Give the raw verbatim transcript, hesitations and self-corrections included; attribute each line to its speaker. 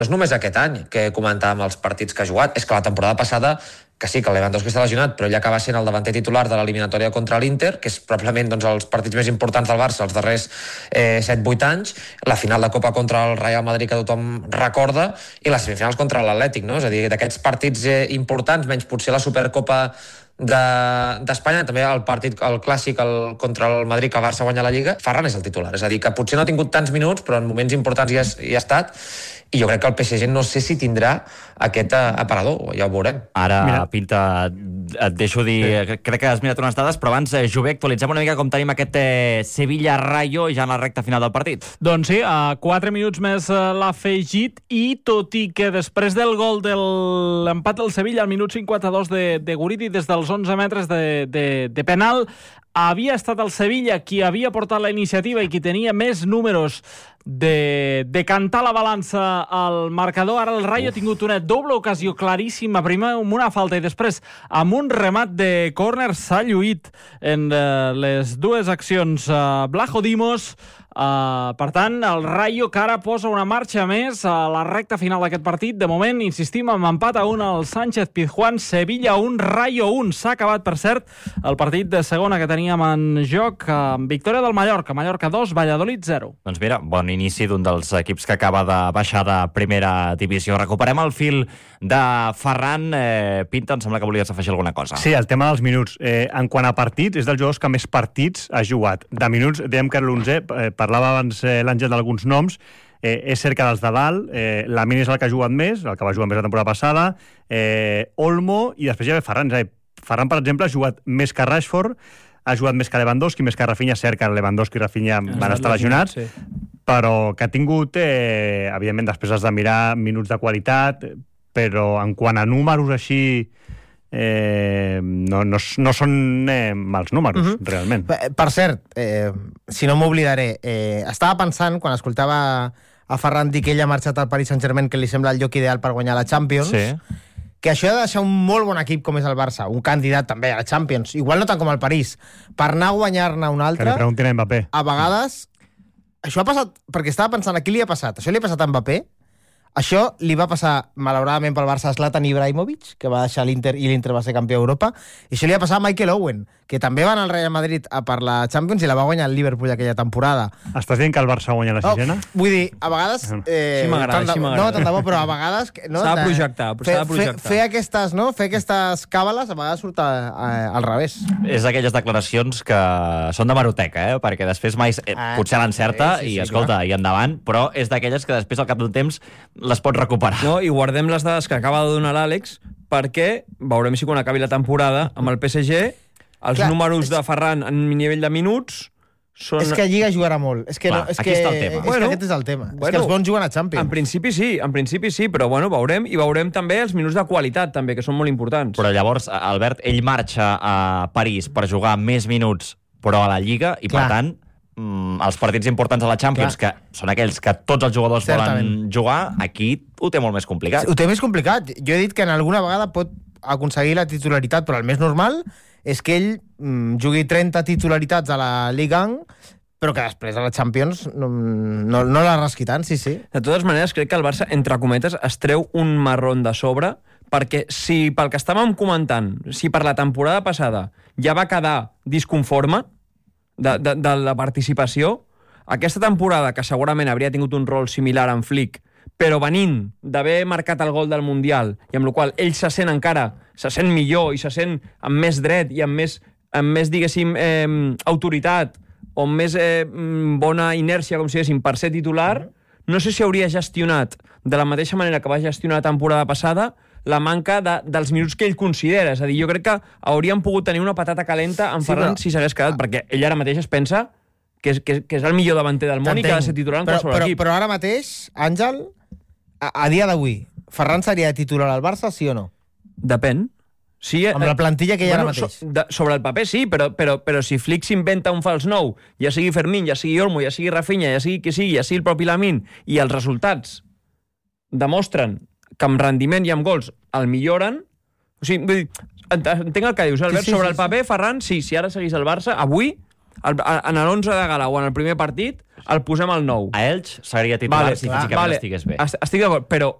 Speaker 1: No és només aquest any que comentàvem els partits que ha jugat, és que la temporada passada, que sí, que el Lewandowski està lesionat, però ell acaba sent el davanter titular de l'eliminatòria contra l'Inter, que és probablement doncs, els partits més importants del Barça els darrers eh, set vuit anys, la final de Copa contra el Real Madrid que tothom recorda, i les semifinals contra l'Atlètic, no? És a dir, d'aquests partits eh, importants, menys potser la Supercopa d'Espanya, de, també el partit, el clàssic el, contra el Madrid, que el Barça guanya la Lliga, Ferran és el titular, és a dir, que potser no ha tingut tants minuts, però en moments importants hi ha, hi ha estat, i jo crec que el P S G no sé si tindrà aquest aparador, ja ho veurem.
Speaker 2: Ara, Mira. Pinta, et deixo dir, sí. crec que has mirat unes dades, però abans, eh, Jové, actualitzem una mica com tenim aquest eh, Sevilla-Rayo ja en la recta final del partit.
Speaker 3: Doncs sí, a quatre minuts més eh, l'ha afegit, i tot i que després del gol de l'empat del Sevilla al minut cinquanta-dos de, de Guridi des dels onze metres de, de, de penal, havia estat el Sevilla qui havia portat la iniciativa i qui tenia més números de, de cantar la balança al marcador. Ara el Rayo Uf. ha tingut una doble ocasió claríssima, primer amb una falta i després amb un remat de córner. S'ha lluït en uh, les dues accions uh, Blajo Dimos. Uh, per tant, el Rayo que ara posa una marxa més a la recta final d'aquest partit. De moment, insistim, amb empat a un al Sánchez Pizjuán, Sevilla un, Rayo un. S'ha acabat, per cert, el partit de segona que teníem en joc, amb victòria del Mallorca. Mallorca dos, Valladolid zero.
Speaker 2: Doncs mira, bon inici d'un dels equips que acaba de baixar de primera divisió. Recuperem el fil de Ferran. Eh, Pinta, em sembla que volies afegir alguna cosa.
Speaker 4: Sí, el tema dels minuts. Eh, en quant a partits, és dels jugadors que més partits ha jugat. De minuts, dèiem que l'onzè, eh, parlava abans eh, l'Àngel d'alguns noms, eh, és cerca dels de dalt, eh, Lamine és el que ha jugat més, el que va jugar més la temporada passada, eh, Olmo, i després ja ve Ferran. És a dir, Ferran, per exemple, ha jugat més que Rashford, ha jugat més que Lewandowski, més que Rafinha. Cert que Lewandowski i Rafinha van estar lesionats, sí. Però que ha tingut, eh, evidentment, després has de mirar minuts de qualitat, però en quant a números així, Eh, no, no, no són eh, mals números, uh-huh. realment.
Speaker 5: Per, per cert, eh, si no m'oblidaré, eh, estava pensant, quan escoltava a Ferran dir que ell ha marxat al Paris Saint-Germain, que li sembla el lloc ideal per guanyar la Champions, sí. que això ha de deixar un molt bon equip com és el Barça, un candidat també a la Champions, igual no tant com el París, per anar a guanyar-ne un altre.
Speaker 4: Que li preguntin a Mbappé.
Speaker 5: A vegades, això ha passat, perquè estava pensant, a qui li ha passat? Això li ha passat a Mbappé? Això li va passar, malauradament, pel Barça a Zlatan Ibrahimovic, que va deixar l'Inter i l'Inter va ser campió d'Europa, i això li va passar a Michael Owen, que també va anar al Real Madrid a per la Champions i la va guanyar el Liverpool aquella temporada.
Speaker 4: Estàs dient que el Barça guanya la sisena?
Speaker 5: Oh, vull dir, a vegades...
Speaker 6: Eh, sí m'agrada, sí m'agrada.
Speaker 5: No, tant de bo, però a vegades... No,
Speaker 6: s'ha de projectar, però
Speaker 5: fer,
Speaker 6: s'ha de projectar.
Speaker 5: Fer, fer, aquestes, no? fer aquestes càbales a vegades surt a, a, al revés.
Speaker 2: És d'aquelles declaracions que són de maroteca, eh? Perquè després mai... Eh, ah, potser l'encerta sí, sí, sí, i, escolta, clar. I endavant, però és d'aquelles que després, al cap d'un temps, les pots recuperar.
Speaker 6: No, i guardem les dades que acaba de donar l'Àlex, perquè veurem si quan acabi la temporada amb el P S G els Clar, números és... de Ferran en nivell de minuts són...
Speaker 5: És que a Lliga jugarà molt. És que,
Speaker 2: Clar,
Speaker 5: no, és
Speaker 2: aquí
Speaker 5: que,
Speaker 2: està el tema.
Speaker 5: És
Speaker 6: bueno,
Speaker 5: que aquest és el tema.
Speaker 6: Bueno,
Speaker 5: és que els bons juguen a Champions.
Speaker 6: En principi sí, en principi sí, però bueno, veurem, i veurem també els minuts de qualitat, també, que són molt importants.
Speaker 2: Però llavors, Albert, ell marxa a París per jugar més minuts, però a la Lliga, i Clar. per tant, els partits importants a la Champions, Clar. que són aquells que tots els jugadors Certament. volen jugar, aquí ho té molt més complicat.
Speaker 5: Ho té més complicat. Jo he dit que en alguna vegada pot aconseguir la titularitat, però el més normal és que ell mm, jugui trenta titularitats a la Liga un, però que després a la Champions no, no, no la rasqui tant, sí, sí.
Speaker 6: De totes maneres, crec que el Barça, entre cometes, es treu un marrón de sobre, perquè si pel que estàvem comentant, si per la temporada passada ja va quedar disconforme de, de, de la participació, aquesta temporada, que segurament hauria tingut un rol similar en Flick, però venint d'haver marcat el gol del Mundial, i amb la qual ell se sent encara, se sent millor i se sent amb més dret i amb més, amb més diguéssim, eh, autoritat o amb més eh, bona inèrcia, com si diguéssim, per ser titular, no sé si hauria gestionat de la mateixa manera que va gestionar la temporada passada la manca de, dels minuts que ell considera. És a dir, jo crec que hauríem pogut tenir una patata calenta en sí, Ferran però... si s'hagués quedat, perquè ell ara mateix es pensa que és, que, que és el millor davanter del món i que ha de ser titular en
Speaker 5: però,
Speaker 6: qualsevol
Speaker 5: però,
Speaker 6: equip.
Speaker 5: Però ara mateix, Àngel, a, a dia d'avui, Ferran seria titular al Barça, sí o no?
Speaker 6: Depèn. Sí,
Speaker 5: amb la plantilla que hi ha
Speaker 6: bueno,
Speaker 5: ara mateix.
Speaker 6: So, de, sobre el paper sí, però, però, però si Flick s'inventa un fals nou, ja sigui Fermín, ja sigui Olmo, ja sigui Rafinha, ja sigui qui sigui, ja sigui el propi Lamine, i els resultats demostren que amb rendiment i amb gols el milloren, o sigui, vull dir, entenc el que dius, Albert, sí, sí, sobre sí, el paper, sí. Ferran, sí, si ara seguís el Barça, avui, el, en l'onze de gala o en el primer partit, el posem al nou.
Speaker 2: A Elx seria titular
Speaker 6: Vale,
Speaker 2: si
Speaker 6: clar.
Speaker 2: físicament
Speaker 6: Vale,
Speaker 2: estigués bé.
Speaker 6: est- Estic d'acord, però